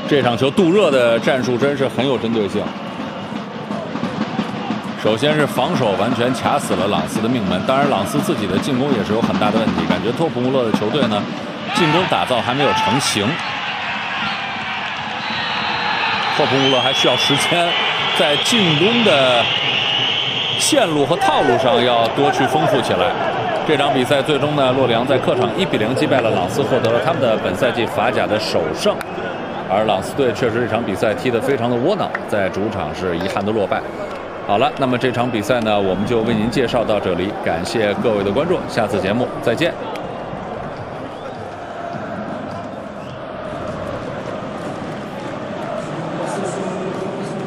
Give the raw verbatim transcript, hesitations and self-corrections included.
这场球杜热的战术真是很有针对性。首先是防守完全卡死了朗斯的命门，当然朗斯自己的进攻也是有很大的问题，感觉托普穆勒的球队呢，进攻打造还没有成型。托普穆勒还需要时间，在进攻的线路和套路上要多去丰富起来。这场比赛最终呢，洛阳在客场一比零击败了朗斯，获得了他们的本赛季法甲的首胜。而朗斯队确实这场比赛踢得非常的窝囊，在主场是遗憾的落败。好了，那么这场比赛呢，我们就为您介绍到这里，感谢各位的关注，下次节目再见。